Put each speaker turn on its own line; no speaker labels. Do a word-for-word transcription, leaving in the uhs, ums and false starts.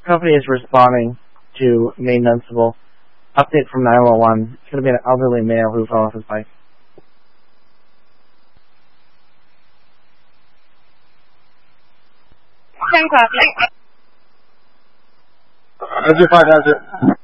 company is responding to Maine Dunstable. Update from nine one one. It's going to be an elderly male who fell off his bike.
ten copy.
How's your five, how's it?